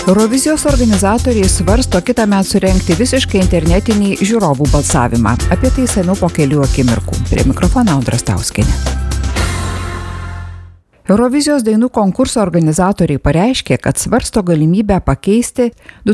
Eurovizijos organizatoriai svarsto kitąmet surengti visiškai internetinį žiūrovų balsavimą. Apie tai seniau po kelių akimirkų. Prie mikrofono Audra Stauskienė. Eurovizijos dainų konkurso organizatoriai pareiškė, kad svarsto galimybę pakeisti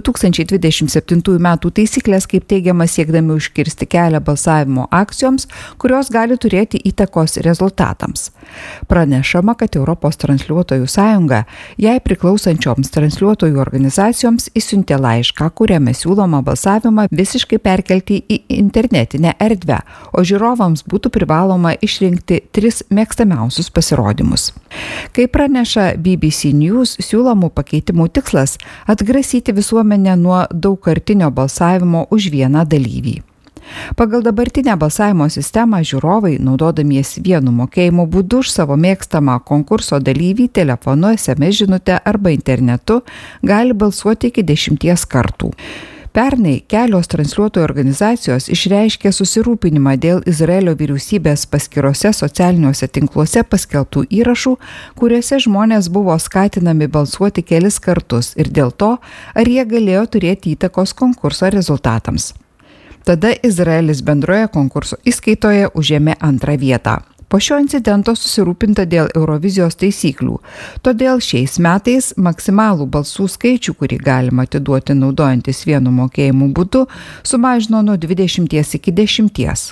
2027 metų taisyklės, kaip teigiama, siekdami užkirsti kelią balsavimo akcijoms, kurios gali turėti įtakos rezultatams. Pranešama, kad Europos transliuotojų sąjunga jai priklausančioms transliuotojų organizacijoms išsiuntė laišką, kuriame siūloma balsavimą visiškai perkelti į internetinę erdvę, o žiūrovams būtų privaloma išrinkti 3 mėgstamiausius pasirodymus. Kaip praneša BBC News, siūlomų pakeitimų tikslas – atgrasyti visuomenę nuo daugkartinio balsavimo už vieną dalyvį. Pagal dabartinę balsavimo sistemą žiūrovai, naudodamiesi vienu mokėjimo būdu už savo mėgstamą konkurso dalyvį telefonu, SMS žinute arba internetu, gali balsuoti iki 10 kartų. Pernai kelios transliuotojų organizacijos išreiškė susirūpinimą dėl Izraelio vyriausybės paskyrose socialiniuose tinkluose paskelbtų įrašų, kuriuose žmonės buvo skatinami balsuoti kelis kartus ir dėl to, ar jie galėjo turėti įtakos konkurso rezultatams. Tada Izraelis bendroje konkurso įskaitoje užėmė 2 vietą. Po šio incidento susirūpinta dėl Eurovizijos taisyklių, todėl šiais metais maksimalų balsų skaičių, kurį galima atiduoti naudojantis vienu mokėjimu būdu, sumažino nuo 20 iki 10.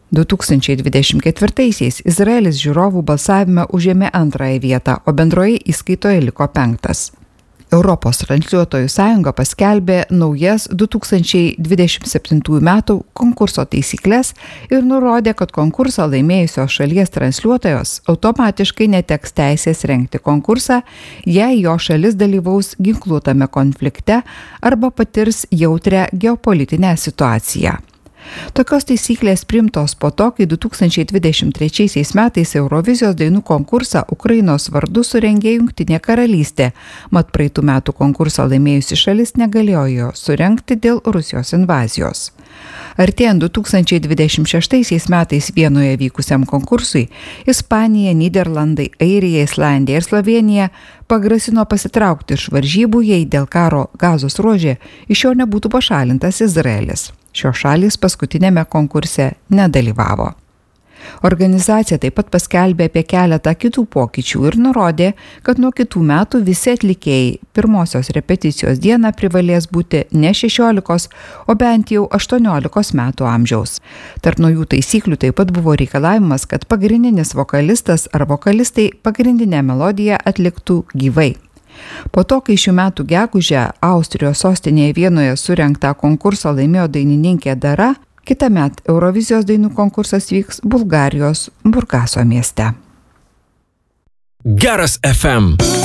2024-aisiais Izraelis žiūrovų balsavime užėmė 2 vietą, o bendroje įskaitoje liko 5. Europos transliuotojų sąjunga paskelbė naujas 2027 metų konkurso taisyklės ir nurodė, kad konkursą laimėjusios šalies transliuotojos automatiškai neteks teisės rengti konkursą, jei jo šalis dalyvaus ginkluotame konflikte arba patirs jautrią geopolitinę situaciją. Tokios taisyklės priimtos po to, kai 2023 metais Eurovizijos dainų konkursą Ukrainos vardu surengė Jungtinė karalystė, mat praeitų metų konkursą laimėjusi šalis negalėjo jo surengti dėl Rusijos invazijos. Artėjant 2026 metais Vienoje vykusiam konkursui, Ispanija, Nyderlandai, Airija, Islandija ir Slovėnija pagrasino pasitraukti iš varžybų, jei dėl karo Gazos ruože iš jo nebūtų pašalintas Izraelis. Šios šalys paskutinėme konkurse nedalyvavo. Organizacija taip pat paskelbė apie keletą kitų pokyčių ir nurodė, kad nuo kitų metų visi atlikėjai pirmosios repeticijos dieną privalės būti ne 16, o bent jau 18 metų amžiaus. Tarp naujų taisyklių taip pat buvo reikalavimas, kad pagrindinis vokalistas ar vokalistai pagrindinę melodiją atliktų gyvai. Po to, kai šių metų gegužę Austrijos sostinėje Vienoje surengtą konkursą laimėjo dainininkė Dara, kitąmet Eurovizijos dainų konkursas vyks Bulgarijos Burgaso mieste. Geras FM.